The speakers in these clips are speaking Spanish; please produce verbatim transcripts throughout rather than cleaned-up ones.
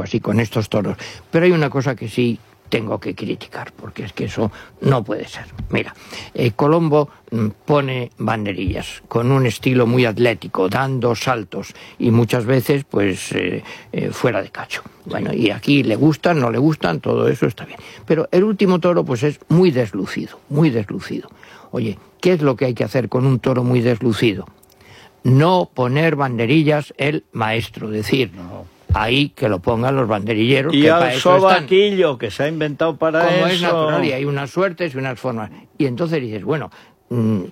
algo así con estos toros. Pero hay una cosa que sí tengo que criticar, porque es que eso no puede ser. Mira, eh, Colombo mm, pone banderillas con un estilo muy atlético, dando saltos y muchas veces pues eh, eh, fuera de cacho. Bueno, y aquí le gustan, no le gustan, todo eso está bien. Pero el último toro pues es muy deslucido, muy deslucido. Oye, ¿qué es lo que hay que hacer con un toro muy deslucido? No poner banderillas el maestro, decir... No. Ahí que lo pongan los banderilleros. Y que al sobaquillo que se ha inventado para como eso. Es natural, y hay unas suertes y unas formas. Y entonces dices, bueno, mmm,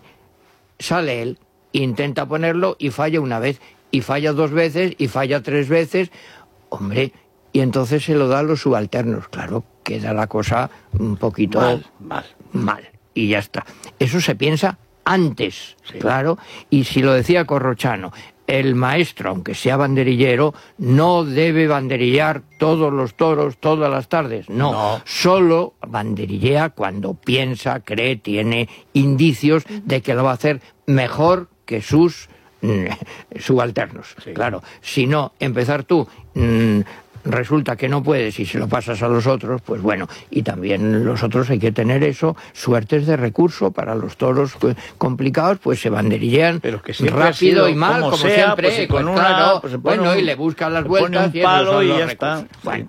sale él, intenta ponerlo y falla una vez, y falla dos veces, y falla tres veces. Hombre, y entonces se lo da a los subalternos. Claro, queda la cosa un poquito mal, mal, mal. Y ya está. Eso se piensa antes, sí. Claro. Y si lo decía Corrochano, el maestro, aunque sea banderillero, no debe banderillar todos los toros todas las tardes. No, no. Solo banderillea cuando piensa, cree, tiene indicios de que lo va a hacer mejor que sus mm, subalternos. Sí. Claro, si no, empezar tú... Mm, resulta que no puedes y se lo pasas a los otros, pues bueno, y también los otros hay que tener eso, suertes de recurso para los toros pues, complicados, pues se banderillean pero que rápido y mal, como, como sea, siempre, pues, si con pues, una, claro, pues, bueno, un, y le buscan las vueltas y, palo y ya recursos. Está. Bueno,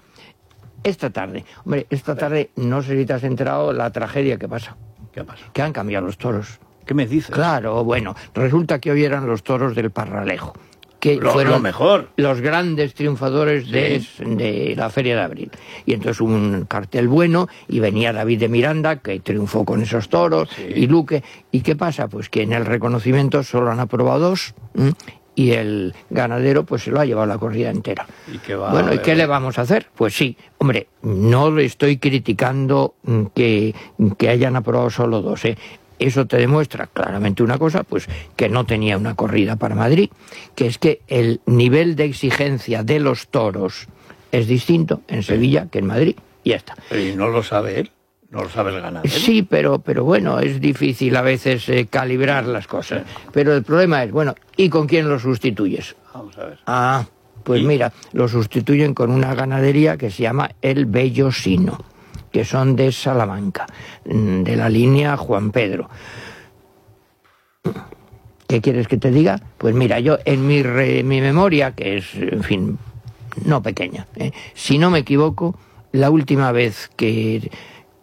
esta tarde, hombre, esta tarde no sé si te has enterado la tragedia que pasa. ¿Qué pasa? Que han cambiado los toros. ¿Qué me dices? Claro, bueno, resulta que hoy eran los toros del Parralejo, que lo, fueron lo mejor. los grandes triunfadores sí. de, de la Feria de Abril. Y entonces hubo un cartel bueno, y venía David de Miranda, que triunfó con esos toros, sí. y Luque. ¿Y qué pasa? Pues que en el reconocimiento solo han aprobado dos, ¿m? Y el ganadero pues se lo ha llevado la corrida entera. ¿Y qué va bueno, ¿y qué le vamos a hacer? Pues sí, hombre, no le estoy criticando que, que hayan aprobado solo dos, ¿eh? Eso te demuestra claramente una cosa, pues que no tenía una corrida para Madrid, que es que el nivel de exigencia de los toros es distinto en Sevilla que en Madrid, y ya está. ¿Y no lo sabe él? ¿No lo sabe el ganadero? Sí, pero, pero bueno, es difícil a veces eh, calibrar las cosas. Sí. Pero el problema es, bueno, ¿y con quién lo sustituyes? Vamos a ver. Ah, pues ¿Y? mira, lo sustituyen con una ganadería que se llama El Bellosino, que son de Salamanca, de la línea Juan Pedro. ¿Qué quieres que te diga? Pues mira, yo en mi, re, mi memoria, que es, en fin, no pequeña, ¿eh? si no me equivoco, la última vez que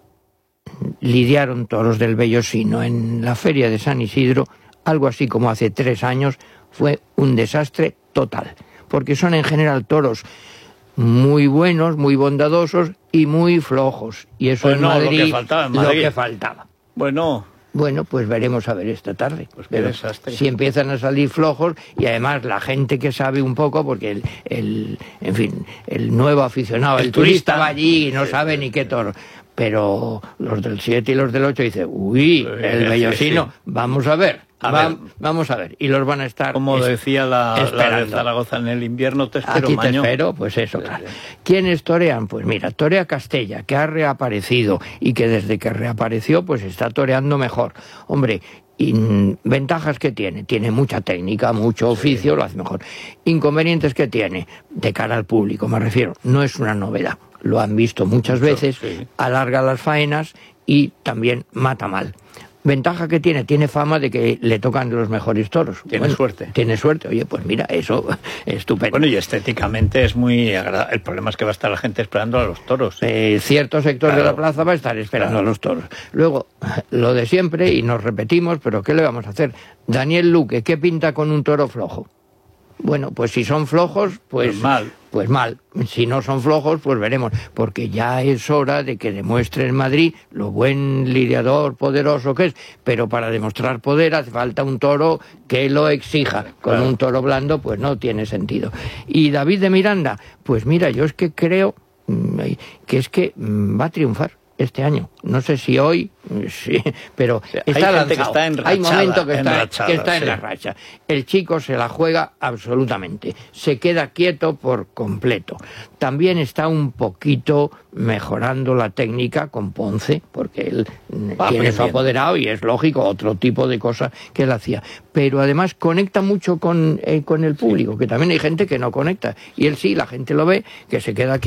lidiaron toros del Bellosino en la feria de San Isidro, algo así como hace tres años, fue un desastre total, porque son en general toros muy buenos, muy bondadosos y muy flojos. Y eso pues en no, Madrid, lo que faltaba en Madrid. Lo que faltaba. Bueno... Bueno, pues veremos a ver esta tarde. Pues qué desastre. Si empiezan a salir flojos, y además la gente que sabe un poco, porque el, el en fin, el nuevo aficionado, el, el turista, turista va allí y no sí, sabe sí, ni qué toro. Pero los del siete y los del ocho dicen, uy, sí, el Bellosino, sí, sí. vamos a ver. A Va, ver. Vamos a ver, y los van a estar como decía la, la de Zaragoza, en el invierno te espero, Aquí maño. te espero, pues eso, claro. ¿Quiénes torean? Pues mira, torea Castella, que ha reaparecido, y que desde que reapareció pues está toreando mejor. Hombre, y, ventajas que tiene, tiene mucha técnica, mucho oficio, sí. lo hace mejor. Inconvenientes que tiene, de cara al público me refiero, no es una novedad, lo han visto muchas mucho, veces, sí. alarga las faenas y también mata mal. Ventaja que tiene, tiene fama de que le tocan los mejores toros. Tiene bueno, suerte. Tiene suerte, oye, pues mira, eso es estupendo. Bueno, y estéticamente es muy agradable. El problema es que va a estar la gente esperando a los toros. Eh, cierto sector claro. de la plaza va a estar esperando claro. a los toros. Luego, lo de siempre, y nos repetimos, pero ¿qué le vamos a hacer? Daniel Luque, ¿qué pinta con un toro flojo? Bueno, pues si son flojos, pues, pues mal. Pues mal. Si no son flojos, pues veremos. Porque ya es hora de que demuestre en Madrid lo buen lidiador poderoso que es. Pero para demostrar poder hace falta un toro que lo exija. Con claro. un toro blando, pues no tiene sentido. Y David de Miranda, pues mira, yo es que creo que es que va a triunfar este año. No sé si hoy, sí, pero está hay lanzado. Que está enrachada, hay momentos que está, enrachada, que está sí. en la racha. El chico se la juega absolutamente. Se queda quieto por completo. También está un poquito mejorando la técnica con Ponce, porque él ah, tiene su apoderado y es lógico, otro tipo de cosas que él hacía. Pero además conecta mucho con, eh, con el público, sí. que también hay gente que no conecta. Y él sí, la gente lo ve, que se queda